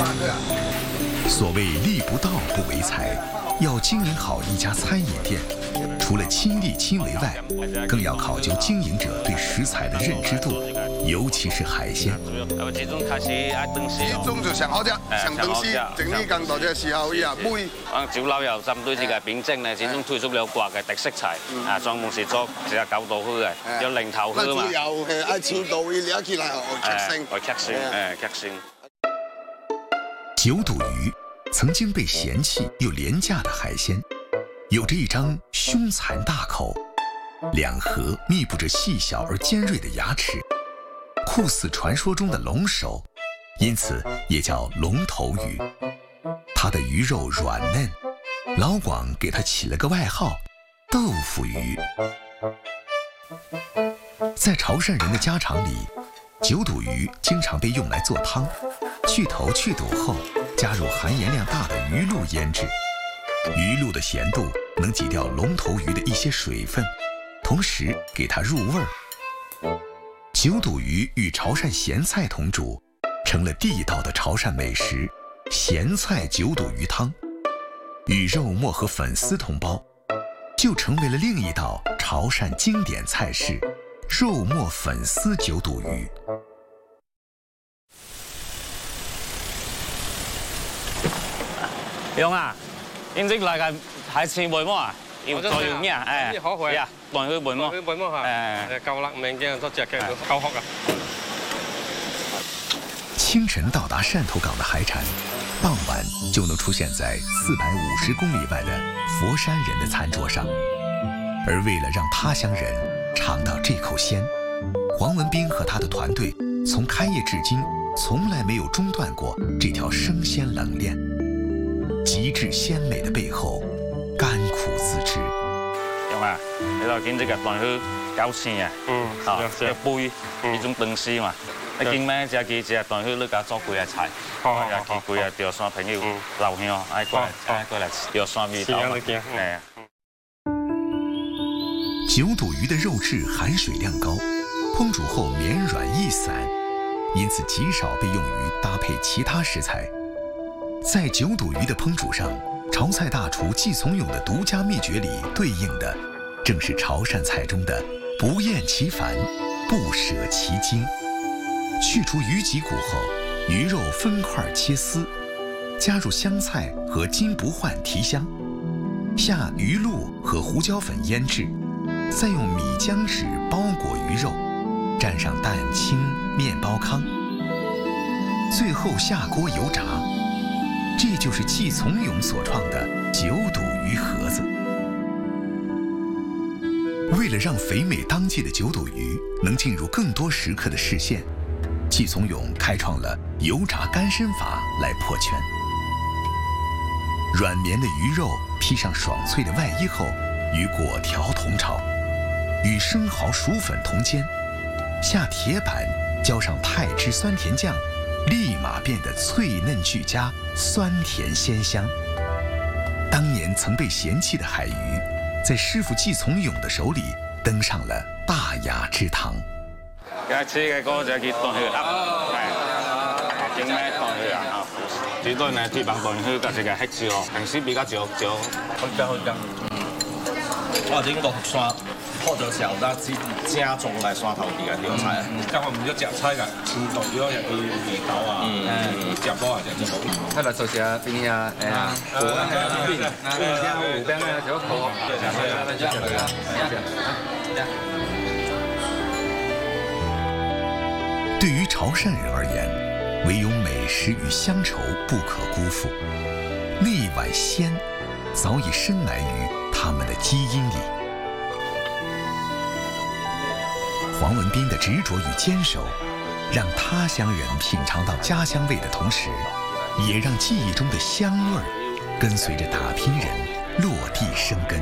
所谓力不到不为财，要经营好一家餐饮店，除了亲力亲为外，更要考究经营者对食材的认知度，尤其是海鲜。 集中开始爱炖丝， 集中就上好食，上炖丝，整理工作者時候伊也每。 酒樓又針對呢個辨證咧，始終推出了掛嘅特色菜，專門是做隻九道區嘅，有零頭區嘛。 有係愛青島，伊掠起來劇性， 劇性，劇性。 九肚魚曾經被嫌棄又廉價的海鮮，有着一張兇殘大口，兩頜密佈着細小而尖銳的牙齒，酷似傳說中的龍首，因此也叫龍頭魚。它的魚肉軟嫩，老廣給它起了個外號“豆腐魚”。在潮汕人的家常裡，九肚魚經常被用來做湯，去頭去肚後，加入含鹽量大的魚露醃製。魚露的鹹度能擠掉龍頭魚的一些水分，同時給它入味兒。九肚魚與潮汕鹹菜同煮，成了地道的潮汕美食——鹹菜九肚魚湯。與肉末和粉絲同煲，就成為了另一道潮汕經典菜式——肉末粉絲九肚魚。 用啊！現在嚟嘅係似梅麼啊？要再要咩啊？誒， 好會啊，當佢梅麼？ 梅麼嚇，夠啦，明嘅多隻嘅夠殼啊！ 清晨到達汕頭港的海產，傍晚就能出現在450公里外的佛山人的餐桌上。而為了讓他鄉人嘗到這口鮮，黃文彬和他的團隊從開業至今，從來沒有中斷過這條生鮮冷鏈。極致鮮美的背後，甘苦自知。 用啊，你就見這個當佢搞錢啊，一杯呢種燉絲嘛。你見咩？只當佢呢家做貴嘅菜，又幾貴啊！釣山朋友留香，愛過來釣山味道嘛。 九肚魚的肉質含水量高，烹煮後綿軟易散，因此極少被用於搭配其他食材。在九肚魚的烹煮上，潮菜大廚季從勇的獨家秘訣裡對應的，正是潮汕菜中的不厭其煩，不捨其精。去除魚脊骨後，魚肉分塊切絲，加入香菜和金不換提香，下魚露和胡椒粉醃製，再用米漿紙包裹魚肉，蘸上蛋清、麵包糠，最後下鍋油炸。這就是季從勇所創的九肚魚盒子。為了讓肥美當季的九肚魚能進入更多食客的視線，季從勇開創了油炸乾身法來破圈。軟綿的魚肉披上爽脆的外衣後，與果條同炒，與生蠔薯粉同煎，下鐵板澆上泰汁酸甜醬，立馬變得脆嫩俱佳，酸甜鮮香。當年曾被嫌棄的海魚，在師傅季從勇的手裡登上了大雅之堂。 而家嘅嗰個就叫燉血鴨，係點咩燉血鴨？最多呢鐵板燉血嘅就係黑椒，平時比較少。好香。 我哋落蒜。或者是後得加重嚟蒜頭啲嘅條菜，咁我唔要夾菜嘅，前度如果入去魚豆啊，夾多啊就好。睇嚟就是啊，邊啊，湖啊，湖邊啊，就好。 對於潮汕人而言，唯有美食與鄉愁不可辜負。那一碗鮮，早已深埋於他們的基因裡。黃文彬的執着與堅守，讓他鄉人品嘗到家鄉味的同時，也讓記憶中的香味跟隨着打拼人落地生根。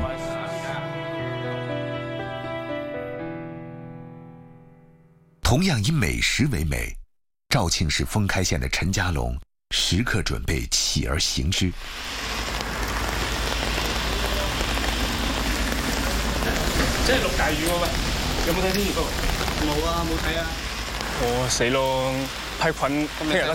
同樣以美食為美，肇慶市封開縣的陳家龍時刻準備起而行之。 即係陸大魚喎喂！有冇睇天氣報？冇啊，冇睇啊。哦，死咯！批菌聽日